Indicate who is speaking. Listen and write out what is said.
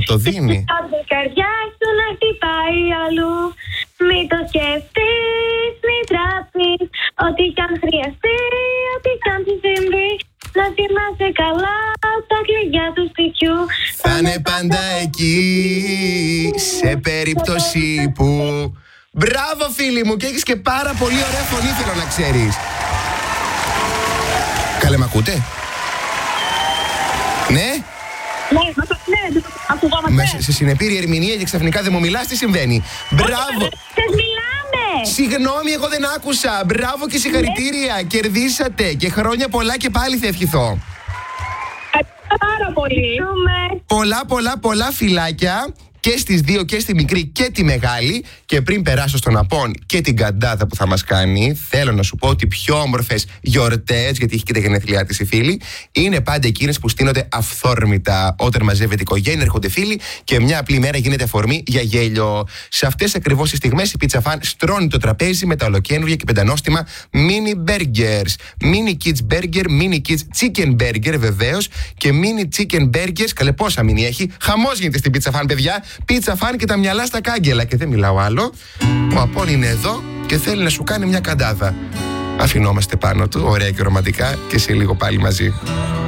Speaker 1: το δίνει.
Speaker 2: Από καρδιά σου να χτυπάει αλλού. Μη το σκεφτείς, μη τραπείς. Ό,τι κι αν χρειαστεί, ό,τι κι αν σου συμβεί. Να θυμάσαι καλά τα κλειδιά του σπιτιού.
Speaker 1: Θα είναι πάντα εκεί, σε περίπτωση που... Μπράβο φίλοι μου, και έχεις και πάρα πολύ ωραία φωνή, θέλω να ξέρεις. Καλέ, μ' ακούτε? Ναι?
Speaker 2: Ναι, ακουγόμαστε.
Speaker 1: Μέσα σε συνεπήρη ερμηνεία και ξαφνικά δεν μου μιλάς, τι συμβαίνει? Μπράβο!
Speaker 2: Σας μιλάμε!
Speaker 1: Συγγνώμη, εγώ δεν άκουσα. Μπράβο και συγχαρητήρια. Κερδίσατε και χρόνια πολλά και πάλι θα ευχηθώ.
Speaker 2: Πάρα πολύ.
Speaker 1: Πολλά φιλάκια. Και στις δύο, και στη μικρή και τη μεγάλη. Και πριν περάσω στον Απόν και την καντάδα που θα μας κάνει, θέλω να σου πω ότι οι πιο όμορφες γιορτές, γιατί έχει και τα γενέθλιά της η φίλη, είναι πάντα εκείνες που στείνονται αυθόρμητα. Όταν μαζεύεται η οικογένεια, έρχονται φίλοι και μια απλή μέρα γίνεται αφορμή για γέλιο. Σε αυτές ακριβώς τις στιγμές η Pizza Fan στρώνει το τραπέζι με τα ολοκαίνουργια και πεντανόστιμα mini burgers. Mini kids burger, mini kids chicken burger βεβαίως και mini chicken burgers. Καλέ, πόσα mini έχει. Χαμός γίνεται στην Pizza Fan, παιδιά. Pizza Fan και τα μυαλά στα κάγκελα. Και δεν μιλάω άλλο. Ο Απόν είναι εδώ και θέλει να σου κάνει μια καντάδα. Αφινόμαστε πάνω του, ωραία και ρομαντικά, και σε λίγο πάλι μαζί.